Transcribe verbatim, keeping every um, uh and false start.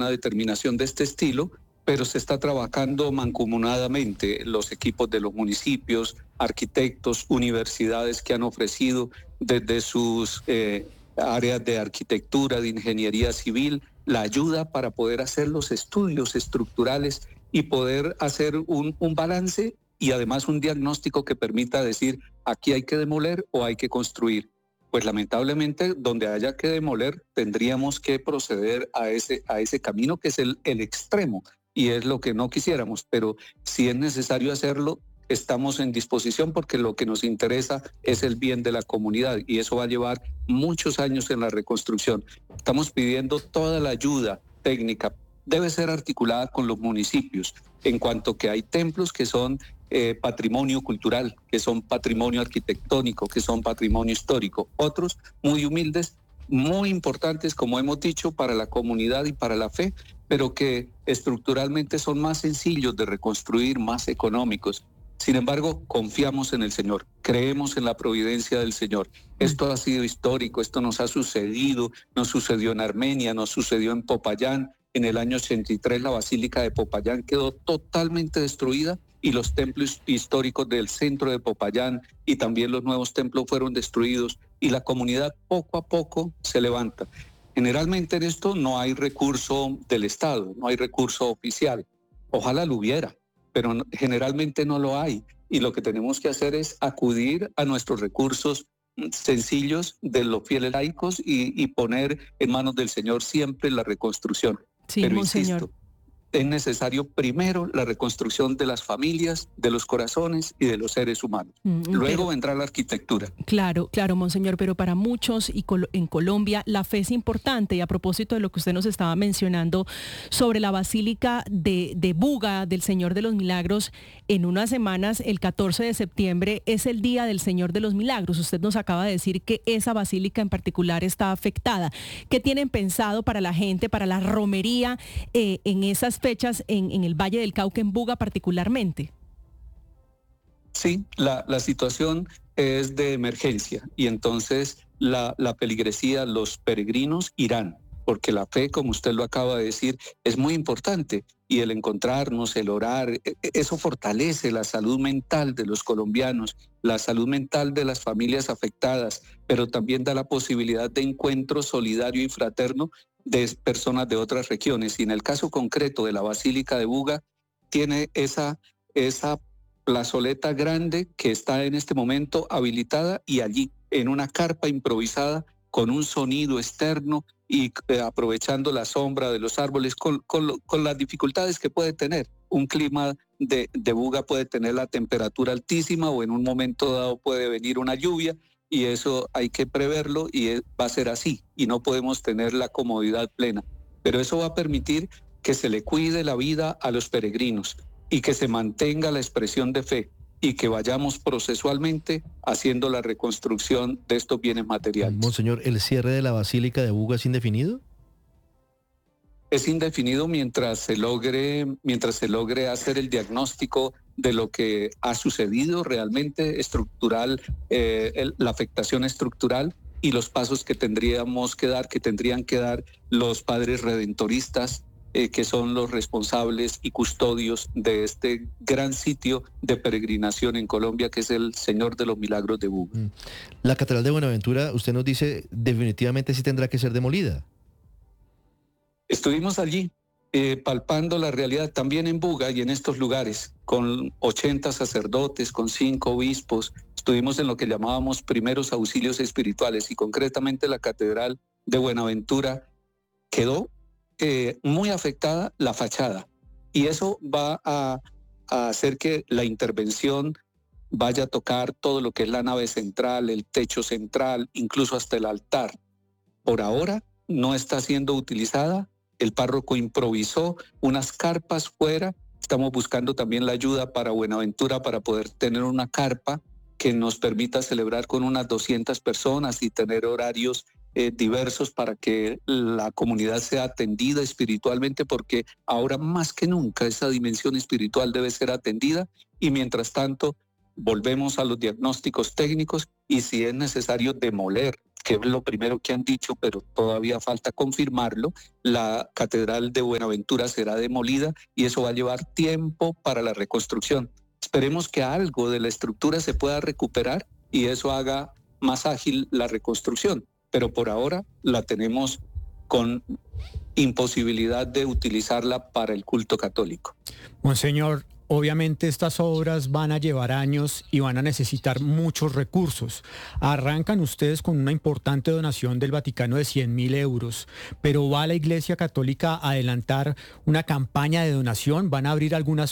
una determinación de este estilo, pero se está trabajando mancomunadamente los equipos de los municipios, arquitectos, universidades que han ofrecido desde sus eh, áreas de arquitectura, de ingeniería civil, la ayuda para poder hacer los estudios estructurales y poder hacer un, un balance y además un diagnóstico que permita decir aquí hay que demoler o hay que construir. Pues lamentablemente donde haya que demoler tendríamos que proceder a ese, a ese camino que es el, el extremo y es lo que no quisiéramos, pero si es necesario hacerlo, estamos en disposición porque lo que nos interesa es el bien de la comunidad y eso va a llevar muchos años en la reconstrucción. Estamos pidiendo toda la ayuda técnica, debe ser articulada con los municipios, en cuanto que hay templos que son eh, patrimonio cultural, que son patrimonio arquitectónico, que son patrimonio histórico, otros muy humildes, muy importantes, como hemos dicho, para la comunidad y para la fe, pero que estructuralmente son más sencillos de reconstruir, más económicos. Sin embargo, confiamos en el Señor, creemos en la providencia del Señor. Esto ha sido histórico, esto nos ha sucedido, nos sucedió en Armenia, nos sucedió en Popayán. En el año ochenta y tres la Basílica de Popayán quedó totalmente destruida y los templos históricos del centro de Popayán y también los nuevos templos fueron destruidos y la comunidad poco a poco se levanta. Generalmente en esto no hay recurso del Estado, no hay recurso oficial. Ojalá lo hubiera, pero no, generalmente no lo hay. Y lo que tenemos que hacer es acudir a nuestros recursos sencillos de los fieles laicos y, y poner en manos del Señor siempre la reconstrucción. Sí, pero monseñor. insisto, es necesario primero la reconstrucción de las familias, de los corazones y de los seres humanos. Mm, Luego pero, vendrá la arquitectura. Claro, claro, monseñor, pero para muchos y col- en Colombia la fe es importante y a propósito de lo que usted nos estaba mencionando sobre la Basílica de, de Buga, del Señor de los Milagros, en unas semanas, el catorce de septiembre, es el Día del Señor de los Milagros. Usted nos acaba de decir que esa basílica en particular está afectada. ¿Qué tienen pensado para la gente, para la romería eh, en esas fechas en, en el Valle del Cauca, en Buga particularmente? Sí, la, la situación es de emergencia y entonces la, la peligresía, los peregrinos irán, porque la fe, como usted lo acaba de decir, es muy importante y el encontrarnos, el orar, eso fortalece la salud mental de los colombianos, la salud mental de las familias afectadas, pero también da la posibilidad de encuentro solidario y fraterno de personas de otras regiones. Y en el caso concreto de la Basílica de Buga, tiene esa, esa plazoleta grande que está en este momento habilitada y allí, en una carpa improvisada, con un sonido externo y eh, aprovechando la sombra de los árboles, con, con, lo, con las dificultades que puede tener. Un clima de, de Buga puede tener la temperatura altísima o en un momento dado puede venir una lluvia y eso hay que preverlo y es, va a ser así y no podemos tener la comodidad plena. Pero eso va a permitir que se le cuide la vida a los peregrinos y que se mantenga la expresión de fe y que vayamos procesualmente haciendo la reconstrucción de estos bienes materiales. Monseñor, ¿el cierre de la Basílica de Buga es indefinido? Es indefinido mientras se logre, mientras se logre hacer el diagnóstico de lo que ha sucedido realmente estructural, eh, el, la afectación estructural y los pasos que tendríamos que dar, que tendrían que dar los padres redentoristas, Eh, que son los responsables y custodios de este gran sitio de peregrinación en Colombia, que es el Señor de los Milagros de Buga. La Catedral de Buenaventura, usted nos dice, definitivamente sí tendrá que ser demolida. Estuvimos allí eh, palpando la realidad también en Buga y en estos lugares, con ochenta sacerdotes, con cinco obispos. Estuvimos en lo que llamábamos primeros auxilios espirituales y concretamente la Catedral de Buenaventura quedó Eh, muy afectada la fachada y eso va a, a hacer que la intervención vaya a tocar todo lo que es la nave central, el techo central, incluso hasta el altar. Por ahora no está siendo utilizada, el párroco improvisó unas carpas fuera, estamos buscando también la ayuda para Buenaventura para poder tener una carpa que nos permita celebrar con unas doscientas personas y tener horarios Eh, diversos para que la comunidad sea atendida espiritualmente, porque ahora más que nunca esa dimensión espiritual debe ser atendida y mientras tanto volvemos a los diagnósticos técnicos y si es necesario demoler, que es lo primero que han dicho, pero todavía falta confirmarlo, la Catedral de Buenaventura será demolida y eso va a llevar tiempo para la reconstrucción. Esperemos que algo de la estructura se pueda recuperar y eso haga más ágil la reconstrucción, pero por ahora la tenemos con imposibilidad de utilizarla para el culto católico. Monseñor, obviamente estas obras van a llevar años y van a necesitar muchos recursos. Arrancan ustedes con una importante donación del Vaticano de cien mil euros, pero ¿va la Iglesia Católica a adelantar una campaña de donación? ¿Van a abrir algunas